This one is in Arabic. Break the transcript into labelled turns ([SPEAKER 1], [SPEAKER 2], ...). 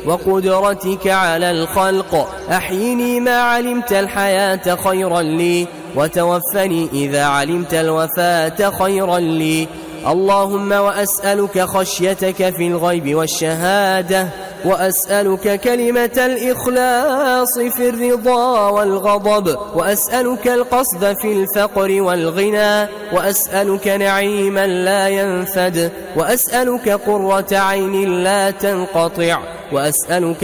[SPEAKER 1] وقدرتك على الخلق. أحيني ما علمت الحياة خيرا لي، وتوفني إذا علمت الوفاة خيرا لي. اللهم وأسألك خشيتك في الغيب والشهادة، وأسألك كلمة الإخلاص في الرضا والغضب، وأسألك القصد في الفقر والغنى، وأسألك نعيما لا ينفد، وأسألك قرة عين لا تنقطع، وأسألك